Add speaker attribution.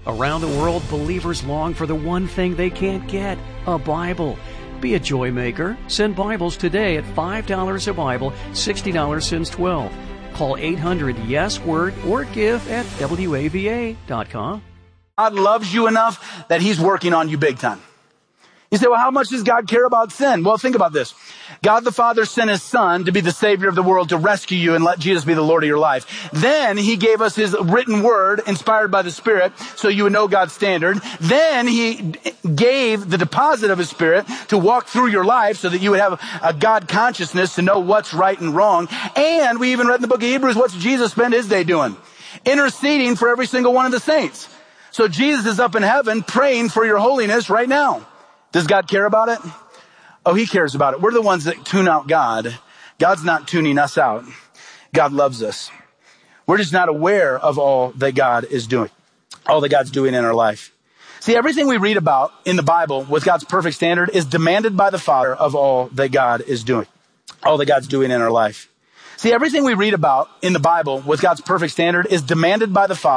Speaker 1: Around the world, believers long for the one thing they can't get, a Bible. Be a joy maker. Send Bibles today at $5 a Bible, $60 since 12. Call 800-YES-WORD or give at WAVA.com.
Speaker 2: God loves you enough that He's working on you big time. You say, well, how much does God care about sin? Well, think about this. God the Father sent His Son to be the Savior of the world, to rescue you and let Jesus be the Lord of your life. Then He gave us His written word, inspired by the Spirit, so you would know God's standard. Then He gave the deposit of His Spirit to walk through your life so that you would have a God consciousness to know what's right and wrong. And we even read in the book of Hebrews, what's Jesus spend His day doing? Interceding for every single one of the saints. So Jesus is up in heaven praying for your holiness right now. Does God care about it? Oh, He cares about it. We're the ones that tune out God. God's not tuning us out. God loves us. We're just not aware of all that God is doing, all that God's doing in our life. See, everything we read about in the Bible with God's perfect standard is demanded by the Father of all that God is doing, all that God's doing in our life. See, everything we read about in the Bible with God's perfect standard is demanded by the Father.